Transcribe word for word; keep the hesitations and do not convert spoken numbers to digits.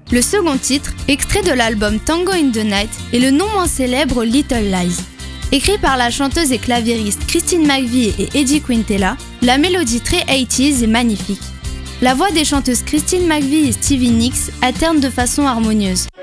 Le second titre, extrait de l'album Tango in the Night, est le non moins célèbre Little Lies. Écrit par la chanteuse et claviériste Christine McVie et Eddie Quintela, la mélodie très eighties est magnifique. La voix des chanteuses Christine McVie et Stevie Nicks alterne de façon harmonieuse.